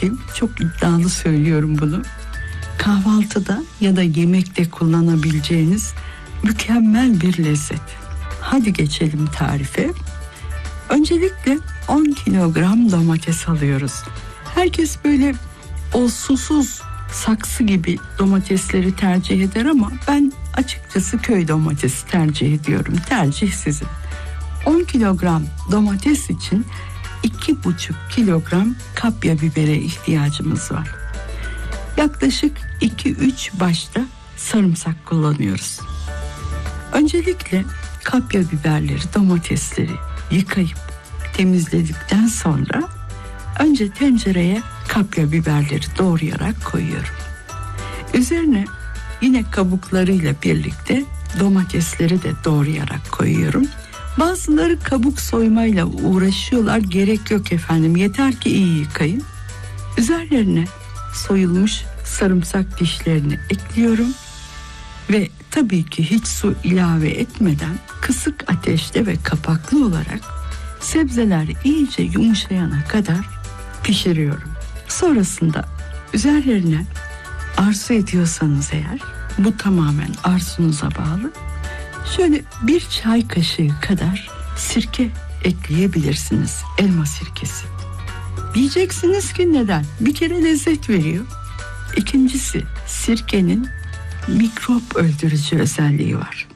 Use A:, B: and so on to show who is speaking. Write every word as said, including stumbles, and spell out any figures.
A: ki çok iddialı söylüyorum bunu. Kahvaltıda ya da yemekte kullanabileceğiniz mükemmel bir lezzet. Hadi geçelim tarife. Öncelikle on kilogram domates alıyoruz. Herkes böyle o susuz saksı gibi domatesleri tercih eder ama ben açıkçası köy domatesi tercih ediyorum. Tercih sizin. on kilogram domates için iki buçuk kilogram kapya bibere ihtiyacımız var. Yaklaşık iki üç başta sarımsak kullanıyoruz. Öncelikle kapya biberleri, domatesleri yıkayıp temizledikten sonra önce tencereye kapya biberleri doğrayarak koyuyorum. Üzerine yine kabuklarıyla birlikte domatesleri de doğrayarak koyuyorum. Bazıları kabuk soymayla uğraşıyorlar. Gerek yok efendim. Yeter ki iyi yıkayın. Üzerlerine soyulmuş sarımsak dişlerini ekliyorum. Ve tabii ki hiç su ilave etmeden kısık ateşte ve kapaklı olarak sebzeler iyice yumuşayana kadar pişiriyorum. Sonrasında üzerlerine arzu ediyorsanız eğer, bu tamamen arzunuza bağlı, şöyle bir çay kaşığı kadar sirke ekleyebilirsiniz. Elma sirkesi. Diyeceksiniz ki neden? Bir kere lezzet veriyor. İkincisi, sirkenin mikrop öldürücü özelliği var.